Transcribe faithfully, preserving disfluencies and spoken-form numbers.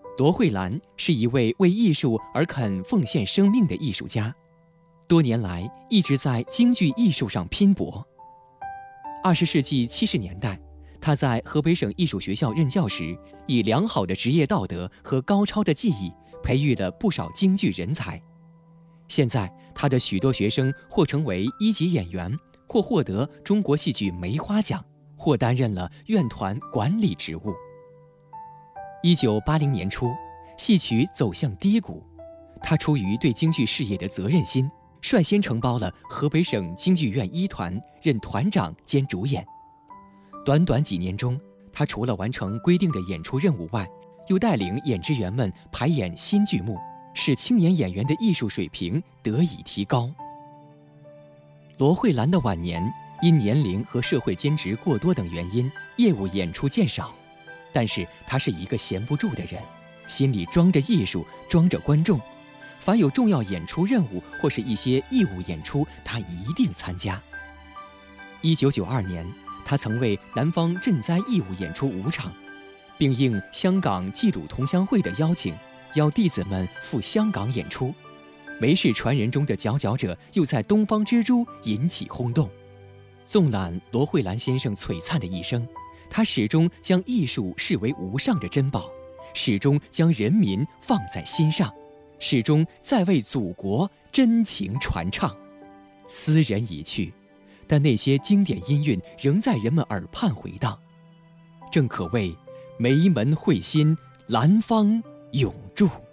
罗慧兰是一位为艺术而肯奉献生命的艺术家，多年来一直在京剧艺术上拼搏。二十世纪七十年代，他在河北省艺术学校任教时，以良好的职业道德和高超的技艺，培育了不少京剧人才。现在，他的许多学生或成为一级演员，或获得中国戏剧梅花奖，或担任了院团管理职务。一九八零年初，戏曲走向低谷，他出于对京剧事业的责任心，率先承包了河北省京剧院一团，任团长兼主演。短短几年中，他除了完成规定的演出任务外，又带领演职员们排演新剧目，使青年演员的艺术水平得以提高。罗慧兰的晚年因年龄和社会兼职过多等原因，业务演出渐少。但是他是一个闲不住的人，心里装着艺术，装着观众。凡有重要演出任务或是一些义务演出，他一定参加。一九九二年，他曾为南方赈灾义务演出五场，并应香港济鲁同乡会的邀请，邀弟子们赴香港演出。梅氏传人中的佼佼者又在东方之珠引起轰动。纵览罗慧兰先生璀璨的一生，他始终将艺术视为无上的珍宝，始终将人民放在心上，始终在为祖国真情传唱。斯人已去，但那些经典音韵仍在人们耳畔回荡，正可谓梅门慧心，兰芳永驻。